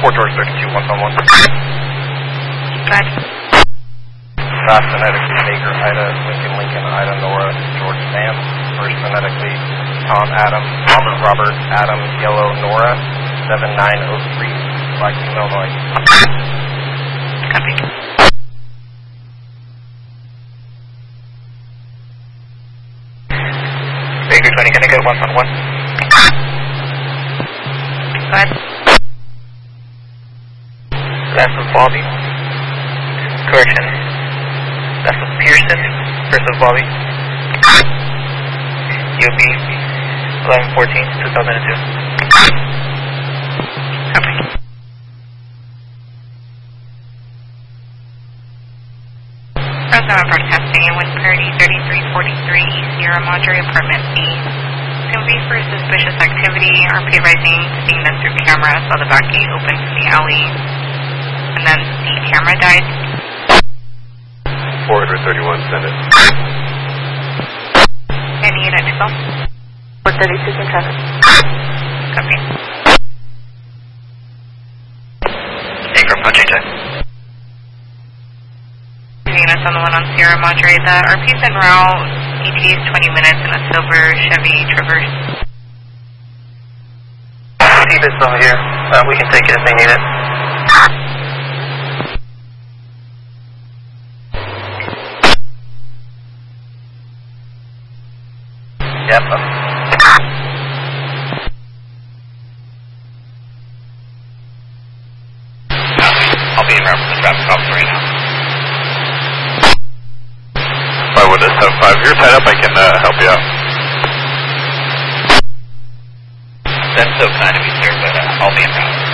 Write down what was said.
Fort George 32, 1-1. Good. Last phonetically, Baker, Ida, Lincoln, Ida, Nora, George, Sam. First phonetically, Tom, Adam, Robert, Adam, Yellow, Nora, 7903, Black Illinois. Copy. Baker 20, can I get 1-1? Go ahead. Last of Bobby. Correction. Last of Pearson. First of Bobby. UB 11/14/2002. Copy. Fresno broadcasting in Wind Parity 3343 Sierra Madre Apartment B. Can be for suspicious activity, RP rising, seeing them through camera, saw the back gate open from the alley, and then the camera died. 431, send it. Any unit to go? 432 in traffic. Copy. Baker, punching check. Units on the one on Sierra Madre. The RP's en route. ETA is 20 minutes in a silver Chevy Traverse. See this over here. We can take it if they need it. Yep. I'll be in route for the traffic officer right now. 5175, you're tied up, I can help you out. That's so kind of you, sir, but I'll be in route.